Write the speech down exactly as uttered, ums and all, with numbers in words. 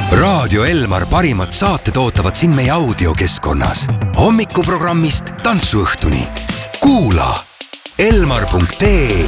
Raadio Elmar parimad saated ootavad sind meie audiokeskkonnas. Hommikuprogrammist tantsuõhtuni. Kuula elmar punkt ee